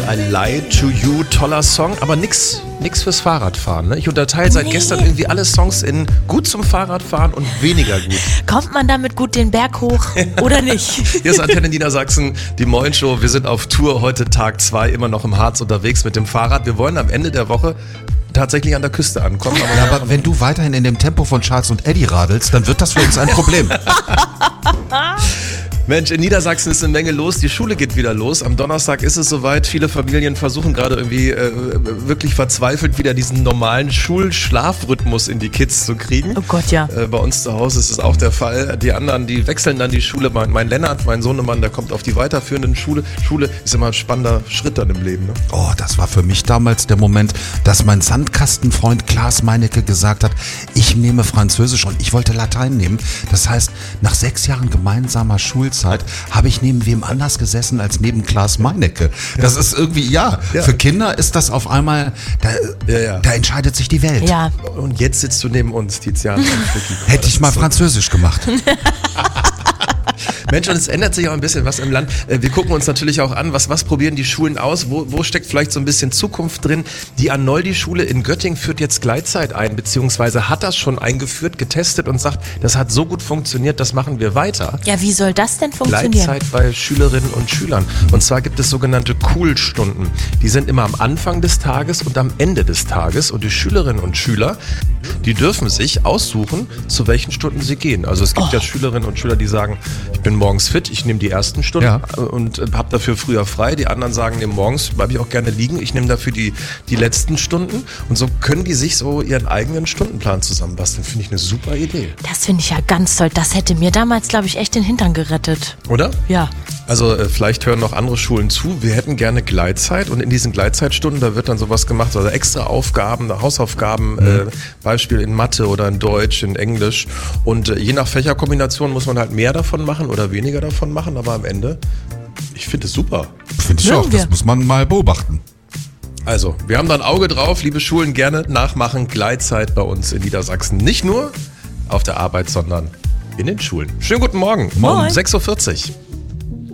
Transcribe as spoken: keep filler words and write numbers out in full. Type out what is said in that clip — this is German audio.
I Lie to You, toller Song, aber nix, nix fürs Fahrradfahren. Ne? Ich unterteile seit Nee. gestern irgendwie alle Songs in gut zum Fahrradfahren und weniger gut. Kommt man damit gut den Berg hoch oder nicht? Hier ist Antenne Niedersachsen, die Moin Show. Wir sind auf Tour, heute Tag zwei, immer noch im Harz unterwegs mit dem Fahrrad. Wir wollen am Ende der Woche tatsächlich an der Küste ankommen. Aber Ja, aber wenn du weiterhin in dem Tempo von Charles und Eddie radelst, dann wird das für uns ein Problem. Mensch, in Niedersachsen ist eine Menge los. Die Schule geht wieder los. Am Donnerstag ist es soweit. Viele Familien versuchen gerade irgendwie äh, wirklich verzweifelt wieder diesen normalen Schulschlafrhythmus in die Kids zu kriegen. Oh Gott, ja. Äh, bei uns zu Hause ist es auch der Fall. Die anderen, die wechseln dann die Schule. Mein, mein Lennart, mein Sohnemann, der kommt auf die weiterführenden Schule. Schule ist immer ein spannender Schritt dann im Leben. Ne? Oh, das war für mich damals der Moment, dass mein Sandkastenfreund Klaas Meinecke gesagt hat, ich nehme Französisch und ich wollte Latein nehmen. Das heißt, nach sechs Jahren gemeinsamer Schulzeit habe ich neben wem anders gesessen als neben Klaas Meinecke. Das ist irgendwie, ja, Ja. für Kinder ist das auf einmal, da, Ja, ja. da entscheidet sich die Welt. Ja. Und jetzt sitzt du neben uns, Tiziana. Hätte ich mal Französisch gemacht. Mensch, und es ändert sich auch ein bisschen was im Land. Äh, Wir gucken uns natürlich auch an, was, was probieren die Schulen aus, wo, wo steckt vielleicht so ein bisschen Zukunft drin. Die Arnoldi-Schule in Göttingen führt jetzt Gleitzeit ein, beziehungsweise hat das schon eingeführt, getestet und sagt, das hat so gut funktioniert, das machen wir weiter. Ja, wie soll das denn funktionieren? Gleitzeit bei Schülerinnen und Schülern. Und zwar gibt es sogenannte Cool-Stunden. Die sind immer am Anfang des Tages und am Ende des Tages. Und die Schülerinnen und Schüler, die dürfen sich aussuchen, zu welchen Stunden sie gehen. Also es gibt Oh. ja Schülerinnen und Schüler, die sagen, ich bin morgens fit, ich nehme die ersten Stunden Ja. und äh, habe dafür früher frei. Die anderen sagen, nee, morgens bleibe ich auch gerne liegen, ich nehme dafür die, die letzten Stunden. Und so können die sich so ihren eigenen Stundenplan zusammenbasteln. Finde ich eine super Idee. Das finde ich ja ganz toll. Das hätte mir damals, glaube ich, echt den Hintern gerettet. Oder? Ja. Also äh, vielleicht hören noch andere Schulen zu. Wir hätten gerne Gleitzeit und in diesen Gleitzeitstunden, da wird dann sowas gemacht, also extra Aufgaben, Hausaufgaben, äh, Beispiel in Mathe oder in Deutsch, in Englisch. Und äh, je nach Fächerkombination muss man halt mehr davon machen oder weniger davon machen, aber am Ende, ich finde es super. Finde ich Mögen auch, wir. das muss man mal beobachten. Also, wir haben da ein Auge drauf, liebe Schulen, gerne nachmachen. Gleitzeit bei uns in Niedersachsen. Nicht nur auf der Arbeit, sondern in den Schulen. Schönen guten Morgen. Moin. Um sechs Uhr vierzig.